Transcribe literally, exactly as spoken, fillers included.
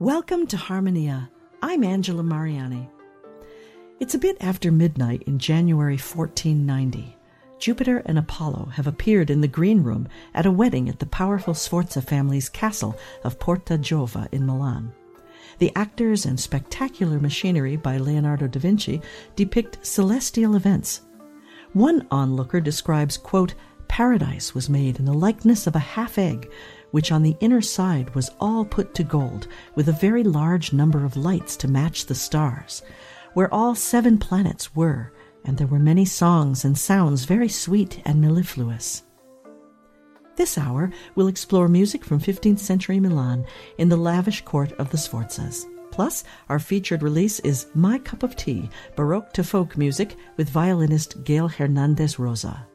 Welcome to Harmonia. I'm Angela Mariani. It's a bit after midnight in January fourteen ninety. Jupiter and Apollo have appeared in the green room at a wedding at the powerful Sforza family's castle of Porta Giova in Milan. The actors and spectacular machinery by Leonardo da Vinci depict celestial events. One onlooker describes, quote, "Paradise was made in the likeness of a half-egg, which on the inner side was all put to gold, with a very large number of lights to match the stars, where all seven planets were, and there were many songs and sounds very sweet and mellifluous." This hour will explore music from fifteenth century Milan in the lavish court of the Sforzas. Plus, our featured release is My Cup of Tea, Baroque to folk music with violinist Gail Hernandez Rosa.